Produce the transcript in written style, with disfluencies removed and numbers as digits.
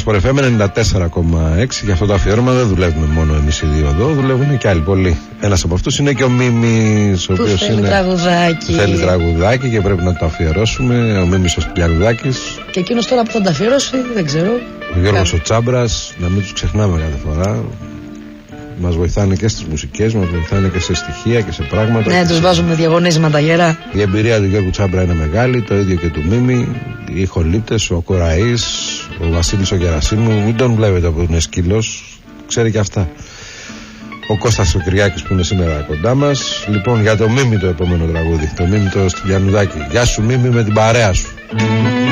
Sport FM 94,6. Για αυτό το αφιέρωμα δεν δουλεύουμε μόνο εμείς οι δύο εδώ, δουλεύουν και άλλοι πολλοί. Ένας από αυτούς είναι και ο Μίμης, ο οποίος θέλει τραγουδάκι. Θέλει τραγουδάκι και πρέπει να το αφιερώσουμε. Ο Μίμης ο Στυλιανουδάκης. Και εκείνος τώρα που θα το αφιερώσει, δεν ξέρω. Ο Γιώργος ο Τσάμπρας, να μην τους ξεχνάμε κάθε φορά. Μας βοηθάνε και στις μουσικές, μας βοηθάνε και σε στοιχεία και σε πράγματα. Ναι, τους βάζουμε διαγωνίσματα γερά. Η εμπειρία του Γιώργου Τσάμπρα είναι μεγάλη, το ίδιο και του Μίμη. Οι ηχολήπτες, ο Κοραής, ο Βασίλης ο Γερασίμου, μην τον βλέπετε που είναι σκύλος, ξέρει και αυτά. Ο Κώστας ο Κυριάκης που είναι σήμερα κοντά μας. Λοιπόν, για το Μίμη το επόμενο τραγούδι, το Μίμη το Στυλιανουδάκη. Γεια σου Μίμη με την παρέα σου.